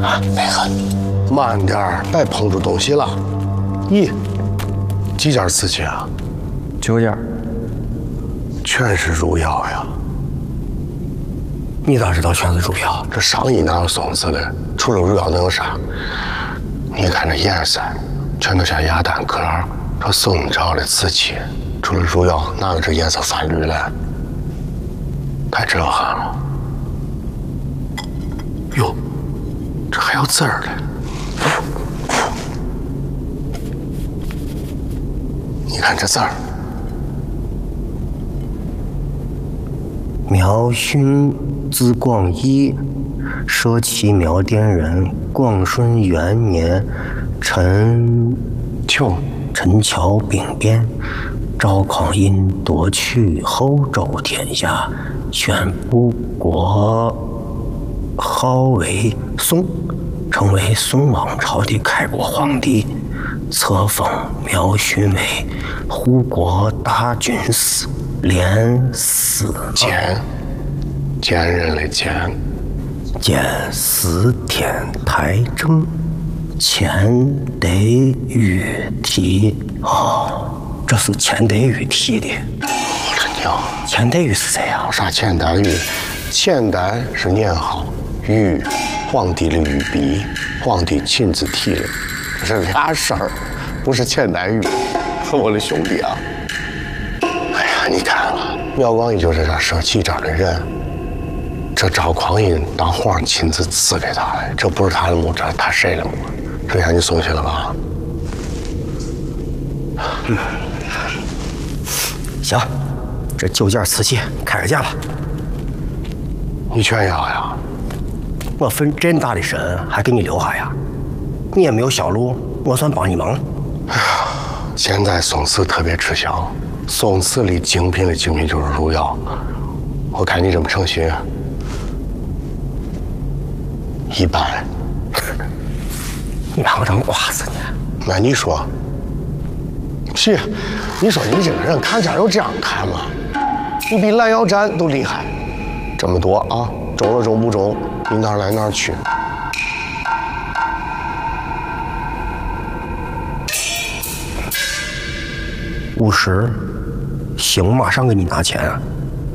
啊，那个，慢点儿，别碰住东西了。咦，几件瓷器啊 ？9件， 全是汝窑呀。 你咋知道全是汝窑？ 这上衣哪有松子的？除了汝窑能有啥？你看这颜色，全都像鸭蛋壳。这宋朝的瓷器，除了汝窑，哪有这颜色泛绿的？太震撼了！哟，这还有字儿嘞！你看这字儿。 苗勋，字广义，社齐苗店人，广顺元年，陈桥兵变，赵匡胤夺取后周天下，宣布国号为宋，成为宋王朝的开国皇帝，册封苗勋为护国大军司，连司兼任的兼司天台正，钱德玉提。哦，这是钱德玉提的。我的娘！钱德玉是谁呀？啥钱德玉？钱德是年号，玉皇帝的御笔，皇帝亲自提的，这是俩事儿，不是钱德玉，我的兄弟啊！哎呀，你看啊，苗广义就是这社稷这儿的人。这赵匡胤当皇亲自赐给他的，这不是他的墓，这是他谁的墓？这下你松懈了吧？ 行，这9件瓷器开个价吧。 你全要呀？ 我份这么大的神还给你留下呀？你也没有销路，我算帮你忙。 哎呀，现在宋瓷特别吃香，宋瓷里精品的精品就是汝窑。我看你这么诚心。一般， 你把我当瓜子呢？ 那你说，是，你说你这个人看家有这样看吗？你比拦腰斩都厉害，这么多啊，中了中不中，你哪儿来哪儿去。 50，行，马上给你拿钱啊。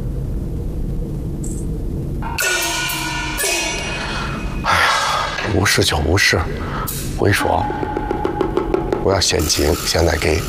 50就50，我跟你说，我要现金，现在给。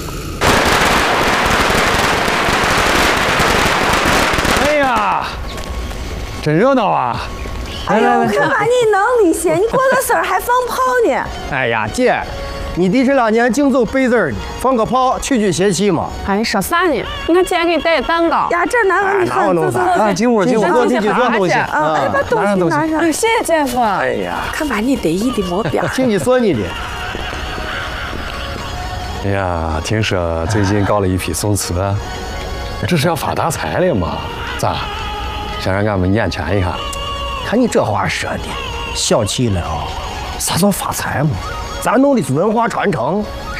哎呀，真热闹啊！ 哎呦，我看把你能力些，你过个生日还放炮呢？ 哎呀，姐，你弟这2年净走背字呢，放个炮驱邪气嘛。 哎，说啥呢？你看姐给你带的蛋糕。 呀，这难为你很， 走。啊，进屋，进屋，坐进去，坐东西。 哎，把东西拿上。 谢谢姐夫。 哎呀， 看把你得意的没边。 请你说你的。 哎呀，听说最近搞了一批宋瓷，这是要发大财了嘛？咋？想让俺们眼前一下？ 看你这话说的，小气了啊！啥叫发财嘛？咱弄的是文化传承。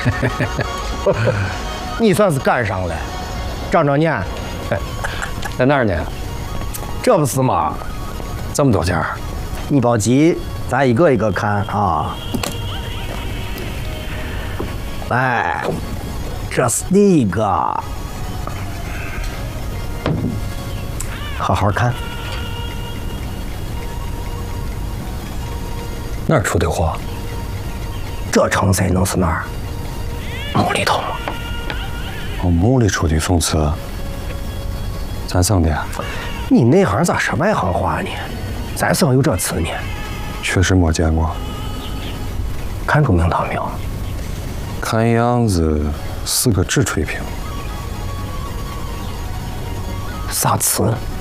你算是赶上了，长长眼。 在哪儿呢？ 这不是嘛？ 这么多件儿， 你别急，咱一个一个看啊。来，这是第一个，好好看。 哪儿出的货？ 这成色能是哪儿？墓里头吗？ 哦，墓里出的宋瓷，咱省的。 你内行咋说外行话呢？咱省有这瓷呢？ 确实没见过。 看出名堂没有？ 看样子是个纸吹瓶。 啥瓷？